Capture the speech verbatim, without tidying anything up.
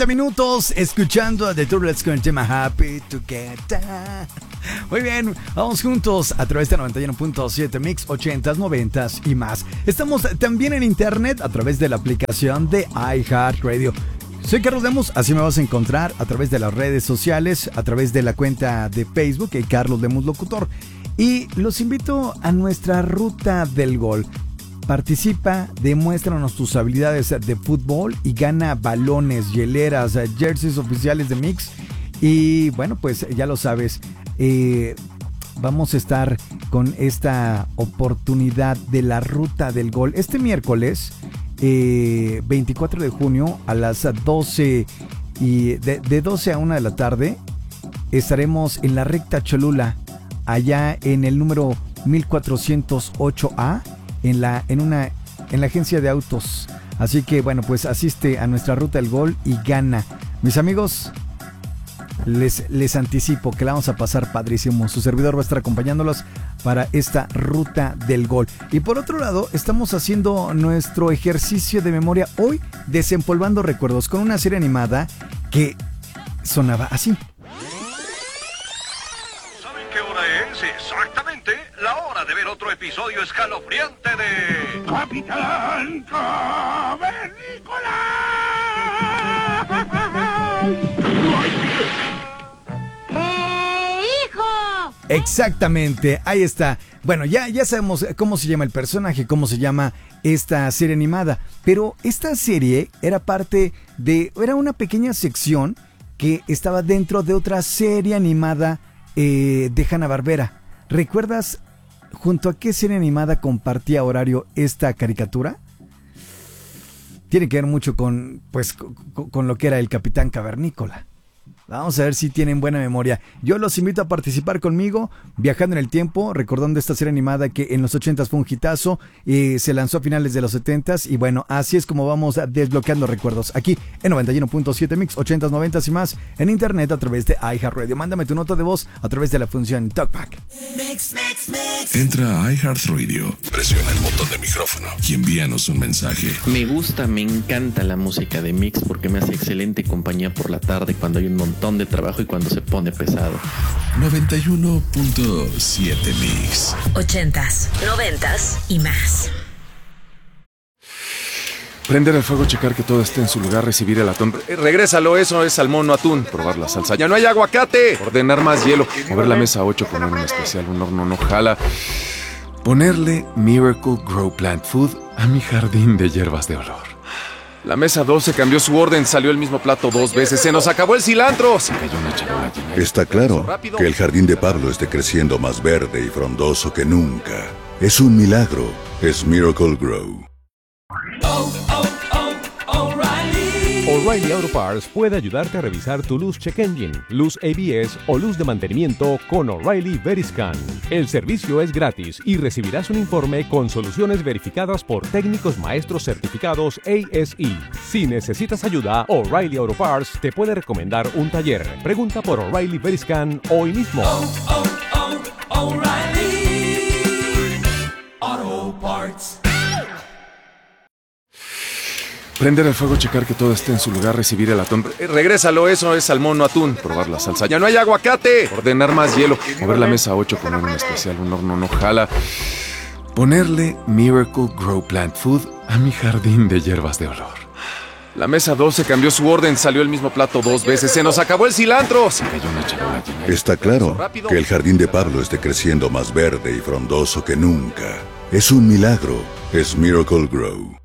Minutos escuchando a The Turtles con el tema Happy Together. Muy bien, vamos juntos a través de noventa y uno punto siete Mix ochentas, noventas y más. Estamos también en internet a través de la aplicación de iHeartRadio. Soy Carlos Lemus, así me vas a encontrar a través de las redes sociales, a través de la cuenta de Facebook, el Carlos Lemus Locutor. Y los invito a nuestra ruta del gol. Participa, demuéstranos tus habilidades de fútbol y gana balones, hieleras, jerseys oficiales de Mix. Y bueno, pues ya lo sabes, eh, vamos a estar con esta oportunidad de la ruta del gol. Este miércoles, eh, veinticuatro de junio, a las doce y de, de doce a una de la tarde, estaremos en la recta Cholula, allá en el número mil cuatrocientos ocho A. En la, en una, en la agencia de autos. Así que bueno, pues asiste a nuestra ruta del gol y gana. Mis amigos, les, les anticipo que la vamos a pasar padrísimo. Su servidor va a estar acompañándolos para esta ruta del gol. Y por otro lado, estamos haciendo nuestro ejercicio de memoria hoy, desempolvando recuerdos, con una serie animada que sonaba así. ¿Saben qué hora es? Exactamente la hora de ver otro episodio escalofriante de Capitán Cavernícola. ¡Eh, hijo! Exactamente, ahí está. Bueno, ya, ya sabemos cómo se llama el personaje, cómo se llama esta serie animada. Pero esta serie era parte de... Era una pequeña sección que estaba dentro de otra serie animada eh, de Hanna-Barbera. ¿Recuerdas junto a qué serie animada compartía horario esta caricatura? Tiene que ver mucho con, pues, con, con lo que era el Capitán Cavernícola. Vamos a ver si tienen buena memoria. Yo los invito a participar conmigo, viajando en el tiempo, recordando esta serie animada que en los ochentas fue un hitazo, y se lanzó a finales de los setentas, y bueno, así es como vamos desbloqueando recuerdos, aquí en noventa y uno punto siete Mix, ochentas, noventas y más, en internet a través de iHeartRadio. Mándame tu nota de voz a través de la función TalkBack. Mix, mix, mix. Entra a iHeartRadio, presiona el botón de micrófono y envíanos un mensaje. Me gusta, me encanta la música de Mix porque me hace excelente compañía por la tarde cuando hay un montón de trabajo y cuando se pone pesado. noventa y uno punto siete Mix. Ochentas, noventas y más. Prender el fuego, checar que todo esté en su lugar, recibir el atún. Eh, regrésalo, eso es salmón, no atún. Probar la salsa. ¡Ya no hay aguacate! Ordenar más hielo. Mover la mesa ocho, poner un especial, un horno no jala. Ponerle Miracle Grow Plant Food a mi jardín de hierbas de olor. La mesa doce cambió su orden, salió el mismo plato dos veces. ¡Se nos acabó el cilantro! Se cayó una charola llena. Está claro que el jardín de Pablo esté creciendo más verde y frondoso que nunca. Es un milagro. Es Miracle Grow. Oh, oh, oh, O'Reilly. O'Reilly Auto Parts puede ayudarte a revisar tu luz check engine, luz A B S o luz de mantenimiento con O'Reilly Veriscan. El servicio es gratis y recibirás un informe con soluciones verificadas por técnicos maestros certificados A S E. Si necesitas ayuda, O'Reilly Auto Parts te puede recomendar un taller. Pregunta por O'Reilly Veriscan hoy mismo. Oh, oh, oh, O'Reilly Auto Parts. Prender el fuego, checar que todo esté en su lugar, recibir el atún. Eh, regrésalo, eso es salmón, no atún. Probar la salsa. ¡Ya no hay aguacate! Ordenar más hielo. Mover la mesa ocho, poner un especial, un horno no jala. Ponerle Miracle Grow Plant Food a mi jardín de hierbas de olor. La mesa doce cambió su orden, salió el mismo plato dos veces. ¡Se nos acabó el cilantro! Se cayó una charola llena. Está claro que el jardín de Pablo esté creciendo más verde y frondoso que nunca. Es un milagro. Es Miracle Grow.